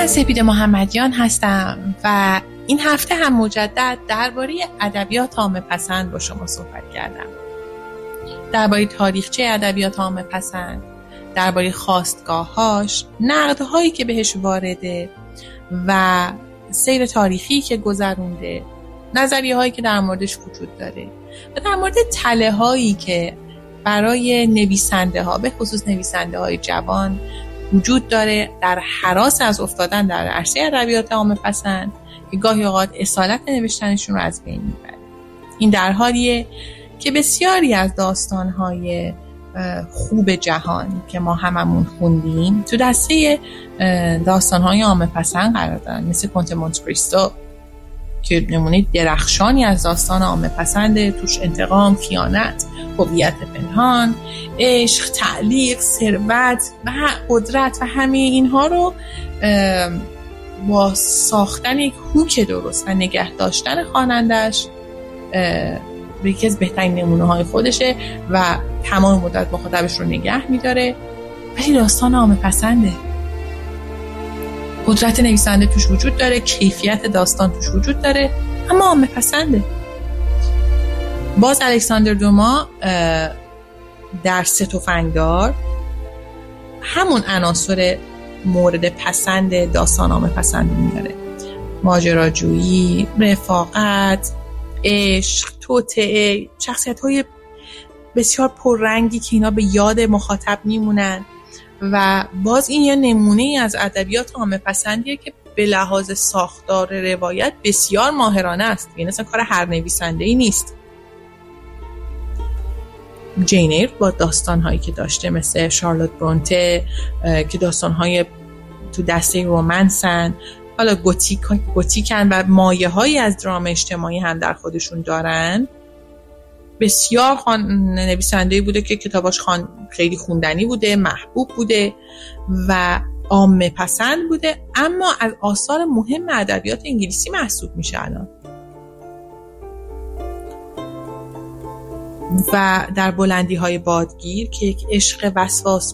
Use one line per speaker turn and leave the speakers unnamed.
سپید محمدیان هستم و این هفته هم مجدد درباره ادبیات عامه‌پسند با شما صحبت کردم. درباره تاریخچه ادبیات عامه‌پسند، درباره خاستگاه‌هاش، نقدهایی که بهش وارده و سیر تاریخی که گذرونده، نظریه‌هایی که در موردش وجود داره و در مورد تله‌هایی که برای نویسنده‌ها، به خصوص نویسنده‌های جوان وجود داره در هراس از افتادن در عرصه ادبیات عامه‌پسند که گاهی اوقات اصالت نوشتنشون رو از بین میبره. این در حالیه که بسیاری از داستان‌های خوب جهان که ما هممون خوندیم تو دسته داستان‌های عامه‌پسند قرار دارن، مثل کنت مونت کریستو که نمونه درخشانی از داستان عامه‌پسند، توش انتقام، خیانت، هویت پنهان، عشق، تعلیق، ثروت و قدرت و همه اینها رو با ساختن یک هوک درست و نگه داشتن خوانندش به یکی از بهترین نمونه‌های خودشه و تمام مدت مخاطبش رو نگه می‌داره. ولی داستان عامه‌پسنده، قدرت نویسنده توش وجود داره، کیفیت داستان توش وجود داره، اما عامه‌پسنده. باز الکساندر دوما در سه تفنگدار همون عناصر مورد پسند داستان عامه‌پسند میاره: ماجراجویی، رفاقت، عشق، توطئه، شخصیت‌های بسیار پررنگی که اینا به یاد مخاطب میمونن و باز این یه نمونه از ادبیات عامه‌پسندیه که به لحاظ ساختار روایت بسیار ماهرانه است. یعنی اصلا کار هر نویسنده‌ای نیست. جین ایر با داستان‌هایی که داشته مثل شارلوت برونته که داستان‌های تو دسته رمانسن، حالا گوتیکن و مایه‌هایی از درام اجتماعی هم در خودشون دارن. بسیار نویسنده‌ای بوده که کتاباش خیلی خوندنی بوده، محبوب بوده و عامه پسند بوده، اما از آثار مهم ادبیات انگلیسی محسوب میشه الان. و در بلندی‌های بادگیر که یک عشق وسواس